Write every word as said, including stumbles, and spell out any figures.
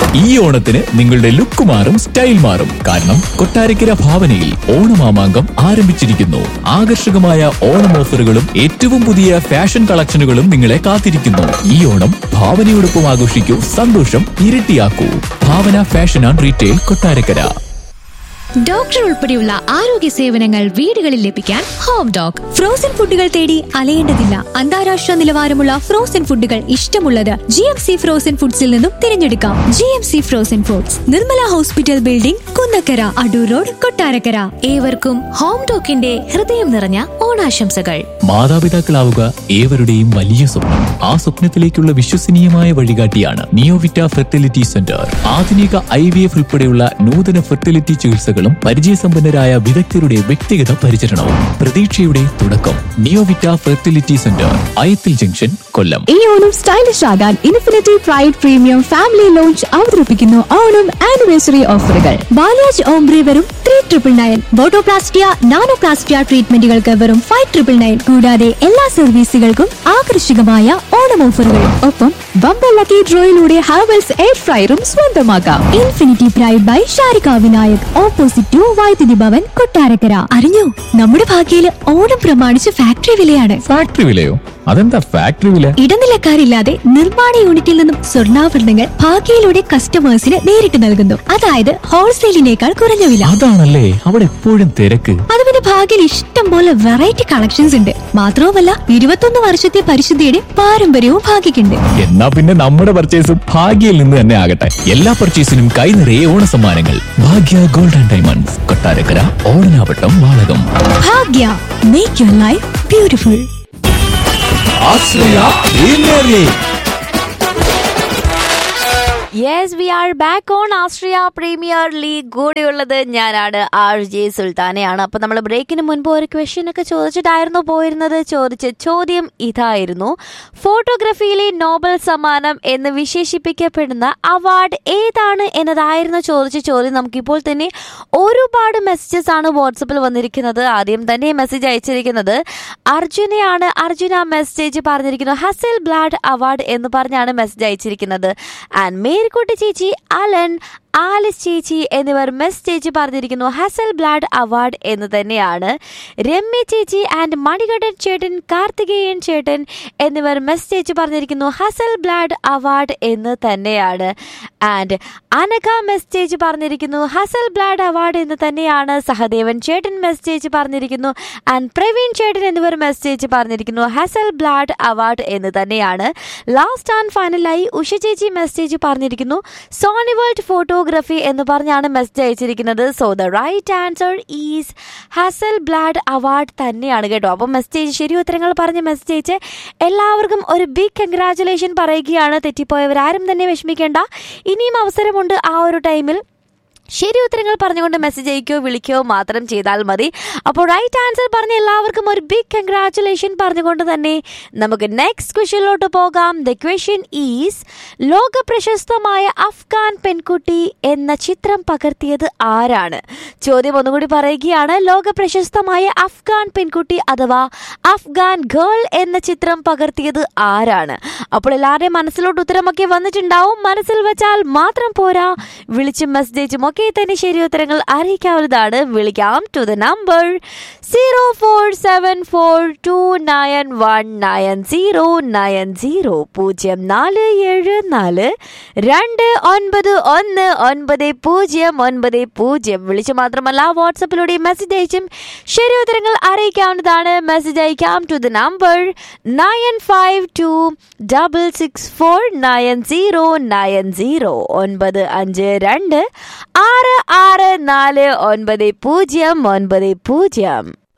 ഈ ഓണത്തിന് നിങ്ങളുടെ ലുക്ക് മാറും, സ്റ്റൈൽ മാറും. കാരണം കൊട്ടാരക്കര ഭാവനയിൽ ഓണമാമാങ്കം ആരംഭിച്ചിരിക്കുന്നു. ആകർഷകമായ ഓണം ഓഫറുകളും ഏറ്റവും പുതിയ ഫാഷൻ കളക്ഷനുകളും നിങ്ങളെ കാത്തിരിക്കുന്നു. ഈ ഓണം ഭാവനയോടൊപ്പം ആഘോഷിക്കൂ, സന്തോഷം ഇരട്ടിയാക്കൂ. ഭാവന fashion and retail, Kottarakkara. Doctor ഉൾപ്പെടെയുള്ള ആരോഗ്യ സേവനങ്ങൾ വീടുകളിൽ ലഭിക്കാൻ ഹോം ഡോക്. ഫ്രോസൺ ഫുഡുകൾ തേടി അലയേണ്ടതില്ല. അന്താരാഷ്ട്ര നിലവാരമുള്ള ഫ്രോസൺ ഫുഡുകൾ ഇഷ്ടമുള്ളത് ജി എം സി ഫ്രോസൺ ഫുഡ്സിൽ നിന്നും തിരഞ്ഞെടുക്കാം. G M C frozen foods, Nirmala hospital building, Kunnakkara, Adoor road, Kottarakkara. ഏവർക്കും ഹോം ഡോക്കിന്റെ ഹൃദയം നിറഞ്ഞ ഓണാശംസകൾ. മാതാപിതാക്കളാവുക ഏവരുടെയും വലിയ സ്വപ്നം. ആ സ്വപ്നത്തിലേക്കുള്ള വിശ്വസനീയമായ വഴികാട്ടിയാണ് നിയോവിറ്റ ഫെർട്ടിലിറ്റി സെന്റർ. ആധുനിക ഐ വി എഫ് ഉൾപ്പെടെയുള്ള നൂതന ഫെർട്ടിലിറ്റി ചികിത്സകളും പരിചയസമ്പന്നരായ വിദഗ്ധരുടെ വ്യക്തിഗത പരിചരണവും പ്രതീക്ഷയുടെ തുടക്കം. നിയോവിറ്റ ഫെർട്ടിലിറ്റി സെന്റർ, അയത്തിൽ ജംഗ്ഷൻ, കൊല്ലം. ഈ ഓണം സ്റ്റൈലിഷ് ആകാൻ infinity pride premium family launch അവതരിപ്പിക്കുന്നു ഓണം ആനിവേഴ്സറി ഓഫറുകൾ. ബാലാജ് ഓംബ്രി വെറും three triple nine, botoplastia nanoplastia ട്രീറ്റ്മെന്റുകൾക്ക് വെറും ഫൈവ് ട്രിപ്പിൾ നയൻ. കൂടാതെ എല്ലാ സർവീസുകൾക്കും ആകർഷകമായ ഓണം ഓഫറുകൾ. ഒപ്പം ബമ്പർ ലക്കി ഡ്രോയിലൂടെ ഹാവൽസ് എയർ ഫ്രയറും സ്വന്തമാക്കാം. Infinity pride by Sharika Vinayak, opposite to വൈദ്യുതി ഭവൻ, കൊട്ടാരക്കര. അറിഞ്ഞോ, നമ്മുടെ ഭാഗ്യയില് ഓണം പ്രമാണിച്ച് ഫാക്ടറി വിലയാണ്. ഫാക്ടറി വിലയോ? അതെന്താ ഫാക്ടറി വില? ഇടനിലക്കാരില്ലാതെ നിർമ്മാണ യൂണിറ്റിൽ നിന്നും സ്വർണ്ണാഭരണങ്ങൾ ഭാഗ്യയിലൂടെ കസ്റ്റമേഴ്സിന് നേരിട്ട് നൽകുന്നു. അതായത് ഹോൾസെയിലിനേക്കാൾ കുറഞ്ഞ വില. അതാണല്ലേ അവിടെ എപ്പോഴും തിരക്ക്. അത് പിന്നെ ഭാഗ്യയിൽ ഇഷ്ടം പോലെ വെറൈറ്റി കളക്ഷൻസ് ഉണ്ട്. മാത്രവുമല്ല, ഇരുപത്തൊന്ന് വർഷത്തെ പരിശുദ്ധിയുടെ പാരമ്പര്യവും ഭാഗ്യക്കുണ്ട്. എന്നാ പിന്നെ നമ്മുടെ പർച്ചേസ് ഭാഗ്യയിൽ നിന്ന് തന്നെ ആകട്ടെ. എല്ലാ പർച്ചേസിനും കൈ നിറയെ ഓണ സമ്മാനങ്ങൾ. ഭാഗ്യ gold and diamonds, Kottarakkara, Odanavattam, Valakom. Bhagya, make your life beautiful. Ashraya premier league. Yes, V are back on Austria premier league. കൂടെയുള്ളത് ഞാനാണ്, ആർ ജെ സുൽത്താനയാണ്. അപ്പം നമ്മൾ ബ്രേക്കിന് മുൻപ് ഒരു ക്വസ്റ്റ്യൻ ഒക്കെ ചോദിച്ചിട്ടായിരുന്നു പോയിരുന്നത്. ചോദിച്ച ചോദ്യം ഇതായിരുന്നു: ഫോട്ടോഗ്രാഫിയിലെ നോബൽ സമ്മാനം എന്ന് വിശേഷിപ്പിക്കപ്പെടുന്ന അവാർഡ് ഏതാണ് എന്നതായിരുന്നു ചോദിച്ച ചോദ്യം. നമുക്കിപ്പോൾ തന്നെ ഒരുപാട് മെസ്സേജസ് ആണ് വാട്സപ്പിൽ വന്നിരിക്കുന്നത്. ആദ്യം തന്നെ മെസ്സേജ് അയച്ചിരിക്കുന്നത് അർജുനയാണ്. അർജുന മെസ്സേജ് പറഞ്ഞിരിക്കുന്നു ഹസൽ ബ്ലാഡ് അവാർഡ് എന്ന് പറഞ്ഞാണ് മെസ്സേജ് അയച്ചിരിക്കുന്നത്. ആൻഡ് മേരിക്കുട്ടി ചേച്ചി, അലൻ, ആലിസ് ചേച്ചി എന്നിവർ മെസ്സേജ് പറഞ്ഞിരിക്കുന്നു ഹസൽ ബ്ലാഡ് അവാർഡ് എന്ന് തന്നെയാണ്. രമ്യ ചേച്ചി ആൻഡ് മണികണ്ഠൻ ചേട്ടൻ, കാർത്തികേയൻ ചേട്ടൻ എന്നിവർ മെസ്സേജ് പറഞ്ഞിരിക്കുന്നു ഹസൽ ബ്ലാഡ് അവാർഡ് എന്ന് തന്നെയാണ്. ആൻഡ് അനഘ മെസ്സേജ് പറഞ്ഞിരിക്കുന്നു ഹസൽ ബ്ലാഡ് അവാർഡ് എന്ന് തന്നെയാണ്. സഹദേവൻ ചേട്ടൻ മെസ്സേജ് പറഞ്ഞിരിക്കുന്നു. ആൻഡ് പ്രവീൺ ചേട്ടൻ എന്നിവർ മെസ്സേജ് പറഞ്ഞിരിക്കുന്നു ഹസൽ ബ്ലാഡ് അവാർഡ് എന്ന് തന്നെയാണ്. ലാസ്റ്റ് ആൻഡ് ഫൈനലായി ഉഷ ചേച്ചി മെസ്സേജ് പറഞ്ഞിരിക്കുന്നു സോണി വേൾഡ് ഫോട്ടോ ഫോട്ടോഗ്രാഫി എന്ന് പറഞ്ഞാണ് മെസ്സേജ് അയച്ചിരിക്കുന്നത്. So the right answer is ഹസൽ ബ്ലാഡ് award തന്നെയാണ് കേട്ടോ. അപ്പം മെസ്സേജ് ശരി ഉത്തരങ്ങൾ പറഞ്ഞ് മെസ്സേജ് അയച്ച് എല്ലാവർക്കും ഒരു ബിഗ് കൺഗ്രാറ്റുലേഷൻ പറയുകയാണ്. തെറ്റിപ്പോയവരാരും തന്നെ വിഷമിക്കേണ്ട, ഇനിയും അവസരമുണ്ട്. ആ ഒരു ടൈമിൽ ശരി ഉത്തരങ്ങൾ പറഞ്ഞുകൊണ്ട് മെസ്സേജ് അയക്കുകയോ വിളിക്കുകയോ മാത്രം ചെയ്താൽ മതി. അപ്പോൾ റൈറ്റ് ആൻസർ പറഞ്ഞ എല്ലാവർക്കും ഒരു ബിഗ് കൺഗ്രാറ്റുലേഷൻ പറഞ്ഞുകൊണ്ട് തന്നെ നമുക്ക് നെക്സ്റ്റ് ക്വസ്റ്റ്യനിലോട്ട് പോകാം. ദ ക്വസ്റ്റ്യൻ ഈസ്: ലോക പ്രശസ്തമായ അഫ്ഗാൻ പെൺകുട്ടി എന്ന ചിത്രം പകർത്തിയത് ആരാണ്? ചോദ്യം ഒന്നുകൂടി പറയുകയാണ്. ലോക പ്രശസ്തമായ അഫ്ഗാൻ പെൺകുട്ടി അഥവാ അഫ്ഗാൻ ഗേൾ എന്ന ചിത്രം പകർത്തിയത് ആരാണ്? അപ്പോൾ എല്ലാവരുടെയും മനസ്സിലോട്ട് ഉത്തരമൊക്കെ വന്നിട്ടുണ്ടാവും. മനസ്സിൽ വെച്ചാൽ മാത്രം പോരാ, വിളിച്ചും മെസ്സേജും ഒക്കെ തന്നെ ശരി ഉത്തരങ്ങൾ അറിയിക്കാവുന്നതാണ്. വിളിക്കാം to the number zero four seven four to nine one nine zero nine zero പൂജ്യം നാല് ഏഴ് നാല് രണ്ട് ഒൻപത് ഒന്ന് ഒൻപത് പൂജ്യം ഒൻപത് പൂജ്യം. വിളിച്ചു മാത്രമല്ല വാട്സപ്പിലൂടെ മെസ്സേജ് അയച്ചും ശരി ഉത്തരങ്ങൾ അറിയിക്കാവുന്നതാണ്. മെസ്സേജ് അയക്കാം to the number nine five to double six four nine zero nine zero ഒൻപത് അഞ്ച് രണ്ട് ആറ് ആറ് നാല് ഒൻപത് പൂജ്യം ഒൻപത് പൂജ്യം.